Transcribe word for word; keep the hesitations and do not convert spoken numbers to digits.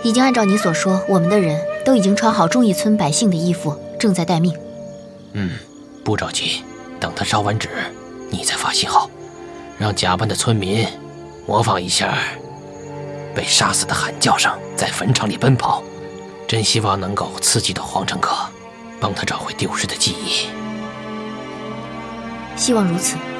已经按照你所说，我们的人都已经穿好忠义村百姓的衣服，正在待命。 嗯，不着急，等他烧完纸，你再发信号，让假扮的村民模仿一下被杀死的喊叫声，在坟场里奔跑。真希望能够刺激到黄成可，帮他找回丢失的记忆。 希望如此。